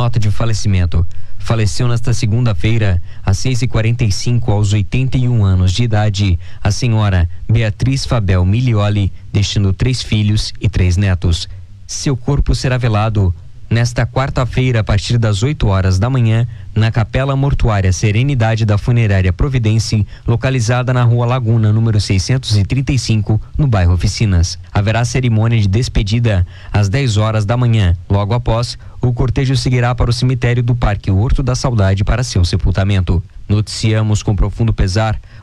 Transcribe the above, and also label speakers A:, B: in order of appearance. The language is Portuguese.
A: nota de falecimento. Faleceu nesta segunda-feira, às 6h45, aos 81 anos de idade, a senhora Beatriz Fabel Milioli, deixando 3 filhos e 3 netos. Seu corpo será velado nesta quarta-feira, a partir das 8 horas da manhã, na Capela Mortuária Serenidade da Funerária Providência, localizada na Rua Laguna, número 635, no bairro Oficinas. Haverá cerimônia de despedida às 10 horas da manhã. Logo após, o cortejo seguirá para o cemitério do Parque Horto da Saudade para seu sepultamento. Noticiamos com profundo pesar